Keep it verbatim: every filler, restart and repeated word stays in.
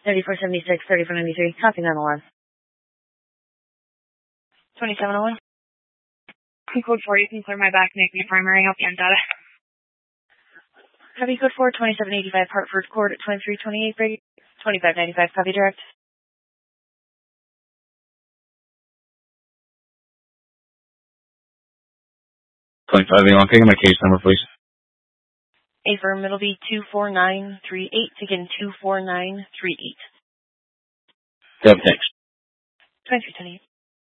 thirty-four seventy-six, thirty-four ninety-three. Copy nine oh one. twenty-seven oh one. Code four, you can clear my back, make me primary, help you on data. Copy code four, twenty-seven eighty-five, Hartford Court at twenty-three twenty-eight, break, twenty-five ninety-five, copy direct. twenty-five eighty-one, can I get my case number, please? A firm, it'll be two four nine three eight, again, two four nine three eight. Yeah, thanks. twenty-three twenty-eight.